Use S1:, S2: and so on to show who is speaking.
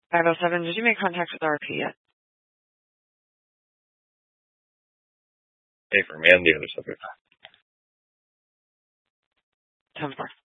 S1: 507, did you make contact with RP yet?
S2: Hey, for me on the other subject.
S1: 10-4.